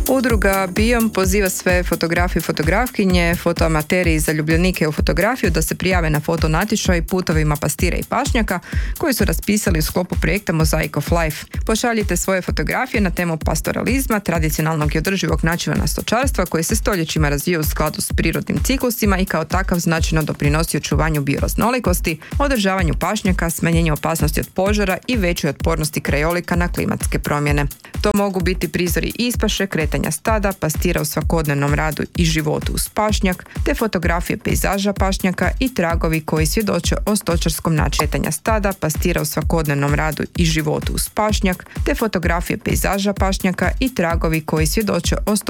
Udruga Biom poziva sve fotografe i fotografkinje, fotoamateri i zaljubljenike u fotografiju da se prijave na fotonatječaj putovima pastira i pašnjaka koji su raspisali u sklopu projekta Mosaic of Life. Pošaljite svoje fotografije na temu pastoralizma, tradicionalnog i održivog načina stočarstva koji se stoljećima razvija u skladu s prirodnim ciklusima i kao takav značajno doprinosi očuvanju bioraznolikosti, održavanju pašnjaka, smanjenju opasnosti od požara i većoj otpornosti krajolika na klimatske promjene. To mogu biti prizori ispaše, kretanja stada, pastira u svakodnevnom radu i životu uz pašnjak, te fotografije pejzaža pašnjaka i tragovi koji svjedoče o stočarskom načinu kretanja stada, pastira u svakodnevnom radu i životu uz pašnjak, te fotografije pejzaža pašnjaka i tragovi koji svjedoče o